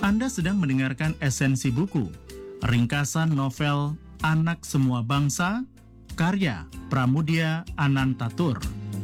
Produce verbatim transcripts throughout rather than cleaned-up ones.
Anda sedang mendengarkan esensi buku, ringkasan novel Anak Semua Bangsa, karya Pramudia Anantatur.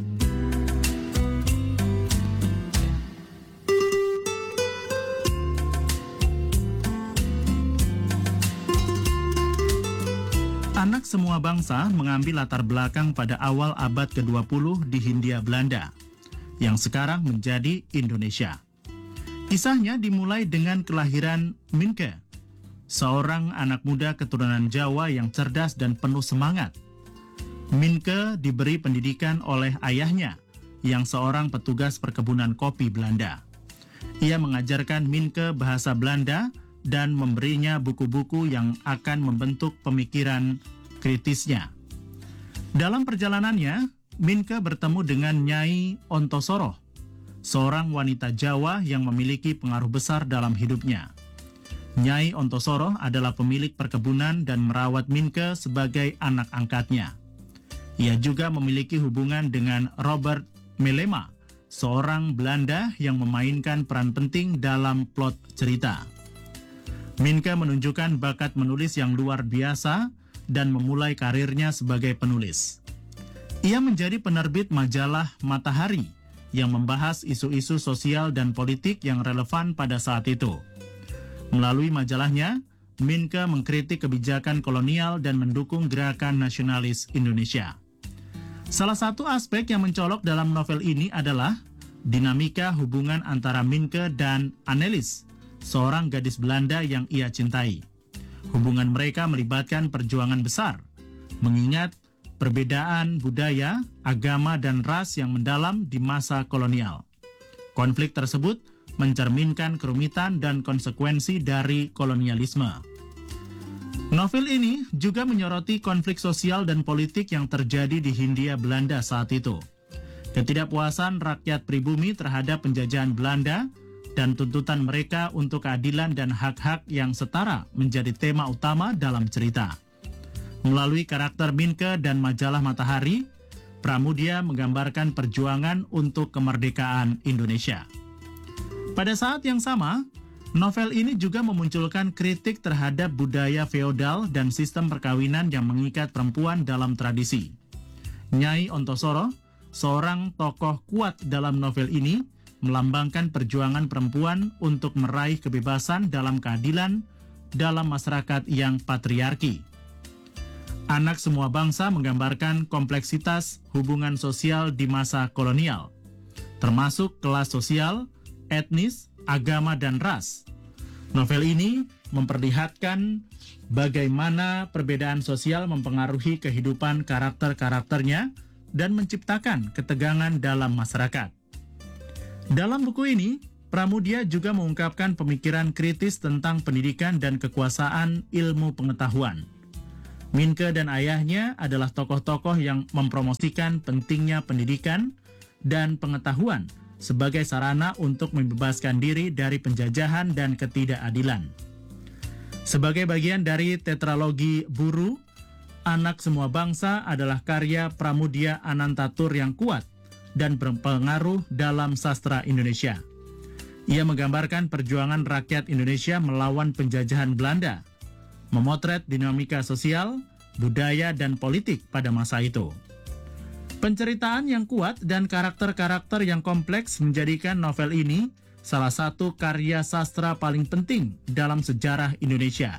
Anak Semua Bangsa mengambil latar belakang pada awal abad kedua puluh di Hindia Belanda, yang sekarang menjadi Indonesia. Kisahnya dimulai dengan kelahiran Minke, seorang anak muda keturunan Jawa yang cerdas dan penuh semangat. Minke diberi pendidikan oleh ayahnya, yang seorang petugas perkebunan kopi Belanda. Ia mengajarkan Minke bahasa Belanda dan memberinya buku-buku yang akan membentuk pemikiran kritisnya. Dalam perjalanannya, Minke bertemu dengan Nyai Ontosoroh, seorang wanita Jawa yang memiliki pengaruh besar dalam hidupnya. Nyai Ontosoroh adalah pemilik perkebunan dan merawat Minke sebagai anak angkatnya. Ia juga memiliki hubungan dengan Robert Melema, seorang Belanda yang memainkan peran penting dalam plot cerita. Minke menunjukkan bakat menulis yang luar biasa dan memulai karirnya sebagai penulis. Ia menjadi penerbit majalah Matahari yang membahas isu-isu sosial dan politik yang relevan pada saat itu. Melalui majalahnya, Minke mengkritik kebijakan kolonial dan mendukung gerakan nasionalis Indonesia. Salah satu aspek yang mencolok dalam novel ini adalah dinamika hubungan antara Minke dan Annelies, seorang gadis Belanda yang ia cintai. Hubungan mereka melibatkan perjuangan besar, mengingat perbedaan budaya, agama, dan ras yang mendalam di masa kolonial. Konflik tersebut mencerminkan kerumitan dan konsekuensi dari kolonialisme. Novel ini juga menyoroti konflik sosial dan politik yang terjadi di Hindia Belanda saat itu. Ketidakpuasan rakyat pribumi terhadap penjajahan Belanda dan tuntutan mereka untuk keadilan dan hak-hak yang setara menjadi tema utama dalam cerita. Melalui karakter Minke dan majalah Matahari, Pramudia menggambarkan perjuangan untuk kemerdekaan Indonesia. Pada saat yang sama, novel ini juga memunculkan kritik terhadap budaya feodal dan sistem perkawinan yang mengikat perempuan dalam tradisi. Nyai Ontosoroh, seorang tokoh kuat dalam novel ini, melambangkan perjuangan perempuan untuk meraih kebebasan dalam keadilan dalam masyarakat yang patriarki. Anak Semua Bangsa menggambarkan kompleksitas hubungan sosial di masa kolonial, termasuk kelas sosial, etnis, agama, dan ras. Novel ini memperlihatkan bagaimana perbedaan sosial mempengaruhi kehidupan karakter-karakternya dan menciptakan ketegangan dalam masyarakat. Dalam buku ini, Pramudia juga mengungkapkan pemikiran kritis tentang pendidikan dan kekuasaan ilmu pengetahuan. Minke dan ayahnya adalah tokoh-tokoh yang mempromosikan pentingnya pendidikan dan pengetahuan sebagai sarana untuk membebaskan diri dari penjajahan dan ketidakadilan. Sebagai bagian dari tetralogi Buru, Anak Semua Bangsa adalah karya Pramudia Anantatur yang kuat dan berpengaruh dalam sastra Indonesia. Ia menggambarkan perjuangan rakyat Indonesia melawan penjajahan Belanda, memotret dinamika sosial, budaya, dan politik pada masa itu. Penceritaan yang kuat dan karakter-karakter yang kompleks menjadikan novel ini salah satu karya sastra paling penting dalam sejarah Indonesia,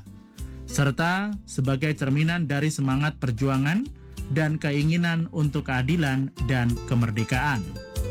serta sebagai cerminan dari semangat perjuangan dan keinginan untuk keadilan dan kemerdekaan.